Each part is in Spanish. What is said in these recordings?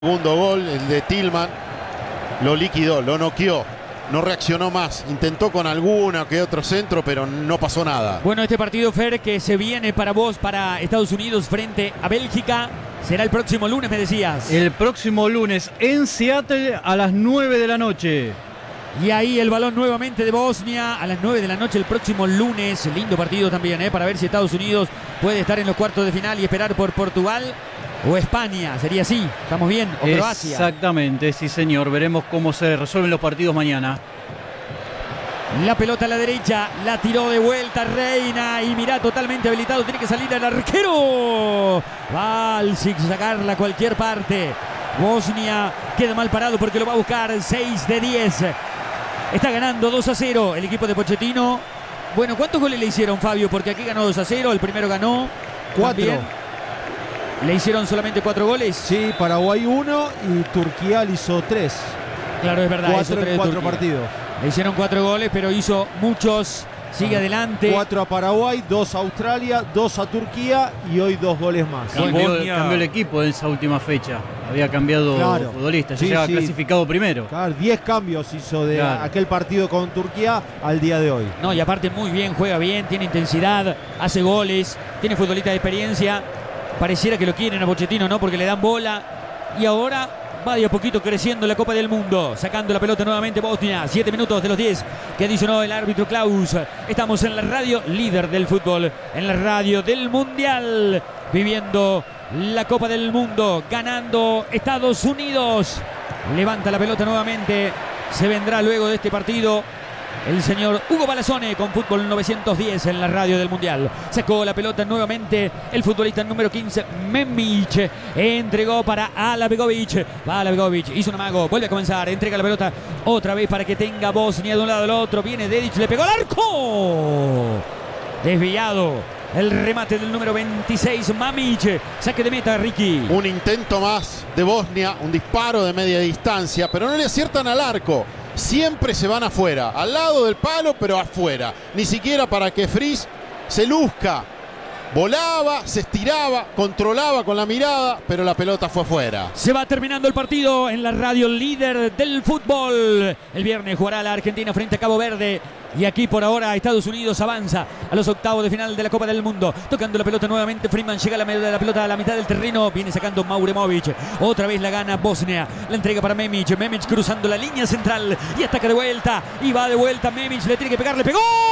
Segundo gol, el de Tillman, lo liquidó, lo noqueó, no reaccionó más, intentó con alguna que otro centro, pero no pasó nada. Bueno, este partido, Fer, que se viene para vos, para Estados Unidos frente a Bélgica, será el próximo lunes, me decías. El próximo lunes en Seattle a las 9 de la noche. Y ahí el balón nuevamente de Bosnia a las 9 de la noche el próximo lunes. Lindo partido también, para ver si Estados Unidos puede estar en los cuartos de final y esperar por Portugal o España. Sería así, ¿estamos bien? O Croacia. Exactamente, sí señor. Veremos cómo se resuelven los partidos mañana. La pelota a la derecha, la tiró de vuelta Reina y mirá, totalmente habilitado, tiene que salir el arquero. Va al sacarla a cualquier parte. Bosnia queda mal parado porque lo va a buscar. 6 de 10. Está ganando 2-0 el equipo de Pochettino. Bueno, ¿cuántos goles le hicieron, Fabio? Porque aquí ganó 2-0, el primero ganó 4. ¿Le hicieron solamente 4 goles? Sí, Paraguay 1 y Turquía le hizo 3. Claro, es verdad. 4 en 4 partidos. Le hicieron 4 goles, pero hizo muchos. Sigue adelante. 4 a Paraguay, 2 a Australia, 2 a Turquía y hoy 2 goles más. Cambió el equipo en esa última fecha. Había cambiado futbolistas, ya llegaba clasificado primero. Claro, 10 cambios hizo de aquel partido con Turquía al día de hoy. No, y aparte muy bien, juega bien, tiene intensidad, hace goles, tiene futbolistas de experiencia. Pareciera que lo quieren a Pochettino, ¿no? Porque le dan bola. Y ahora va de a poquito creciendo la Copa del Mundo. Sacando la pelota nuevamente Bosnia. 7 minutos de los 10 que adicionó el árbitro Klaus. Estamos en la radio líder del fútbol. En la radio del Mundial. Viviendo la Copa del Mundo. Ganando Estados Unidos. Levanta la pelota nuevamente. Se vendrá luego de este partido el señor Hugo Balazone con Fútbol 910 en la radio del Mundial. Sacó la pelota nuevamente el futbolista número 15, Memić. Entregó para Alabegovic. Va Alabegovic, hizo un amago, vuelve a comenzar. Entrega la pelota otra vez para que tenga Bosnia de un lado al otro. Viene Dedić, le pegó al arco. Desviado. El remate del número 26, Mamić. Saque de meta, Ricky. Un intento más de Bosnia, un disparo de media distancia, pero no le aciertan al arco. Siempre se van afuera, al lado del palo, pero afuera. Ni siquiera para que Friz se luzca. Volaba, se estiraba, controlaba con la mirada, pero la pelota fue afuera. Se va terminando el partido en la radio líder del fútbol. El viernes jugará la Argentina frente a Cabo Verde. Y aquí por ahora Estados Unidos avanza a los octavos de final de la Copa del Mundo. Tocando la pelota nuevamente, Freeman llega a la pelota a la mitad del terreno. Viene sacando Mauremovic. Otra vez la gana Bosnia. La entrega para Memić. Memić cruzando la línea central y ataca de vuelta. Y va de vuelta Memić. Le tiene que pegar. Le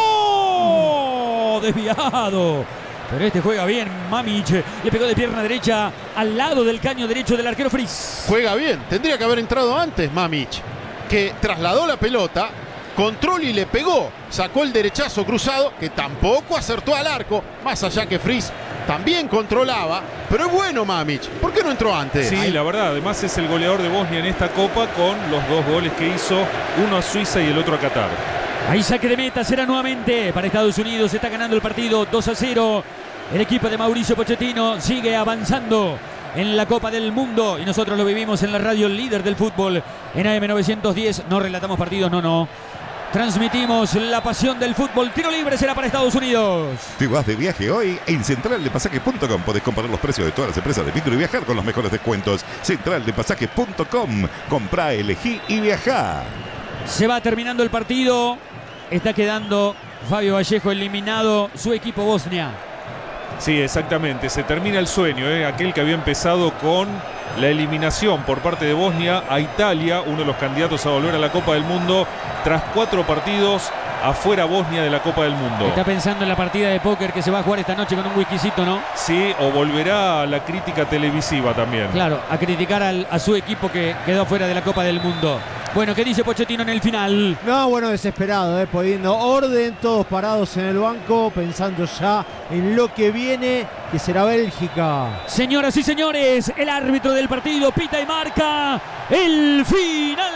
pegó. Desviado. Pero este juega bien, Mamić. Le pegó de pierna derecha al lado del caño derecho del arquero Friz. Juega bien. Tendría que haber entrado antes Mamić, que trasladó la pelota, control y le pegó. Sacó el derechazo cruzado, que tampoco acertó al arco. Más allá que Friz también controlaba. Pero es bueno Mamić. ¿Por qué no entró antes? Sí, la verdad. Además es el goleador de Bosnia en esta Copa con los 2 goles que hizo. Uno a Suiza y el otro a Qatar. Ahí saque de meta será nuevamente para Estados Unidos. Está ganando el partido 2-0. El equipo de Mauricio Pochettino sigue avanzando en la Copa del Mundo. Y nosotros lo vivimos en la radio líder del fútbol. En AM910 no relatamos partidos, no. Transmitimos la pasión del fútbol. Tiro libre será para Estados Unidos. Te vas de viaje hoy en centraldepasajes.com. Podés comparar los precios de todas las empresas de micro y viajar con los mejores descuentos. Centraldepasajes.com. Comprá, elegí y viajá. Se va terminando el partido. Está quedando Fabio Vallejo eliminado su equipo Bosnia. Sí, exactamente. Se termina el sueño, aquel que había empezado con la eliminación por parte de Bosnia a Italia, uno de los candidatos a volver a la Copa del Mundo, tras 4 partidos afuera Bosnia de la Copa del Mundo. Está pensando en la partida de póker que se va a jugar esta noche con un whiskycito, ¿no? Sí, o volverá a la crítica televisiva también. Claro, a criticar a su equipo que quedó fuera de la Copa del Mundo. Bueno, ¿qué dice Pochettino en el final? No, bueno, desesperado, poniendo orden, todos parados en el banco, pensando ya en lo que viene, que será Bélgica. Señoras y señores, el árbitro del partido pita y marca el final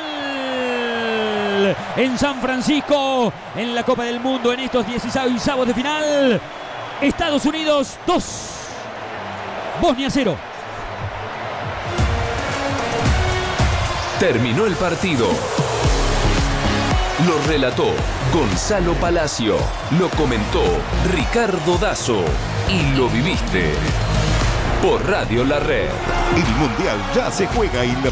en San Francisco, en la Copa del Mundo, en estos 16avos de final. Estados Unidos 2, Bosnia 0. Terminó el partido. Lo relató Gonzalo Palacio. Lo comentó Ricardo Dazo. Y lo viviste por Radio La Red. El Mundial ya se juega y la